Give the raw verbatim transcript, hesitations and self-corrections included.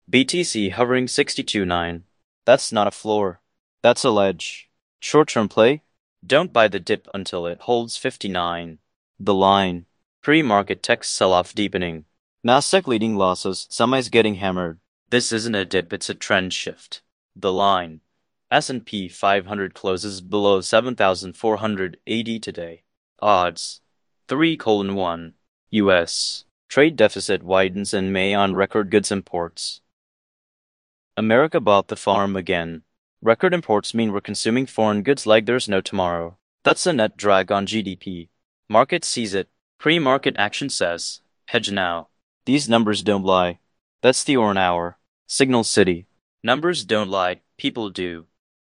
B T C hovering sixty-two point nine. That's not a floor. That's a ledge. Short-term play? Don't buy the dip until it holds fifty-nine. The line. Pre-market tech sell-off deepening. Nasdaq leading losses, semis getting hammered. This isn't a dip, it's a trend shift. The line. S and P five hundred closes below seven thousand four hundred eighty today. Odds. three colon one. U S. Trade deficit widens in May on record goods imports. America bought the farm again. Record imports mean we're consuming foreign goods like there's no tomorrow. That's a net drag on G D P. Market sees it. Pre-market action says, hedge now. These numbers don't lie. That's the Orn Hour. Signal City. Numbers don't lie, people do.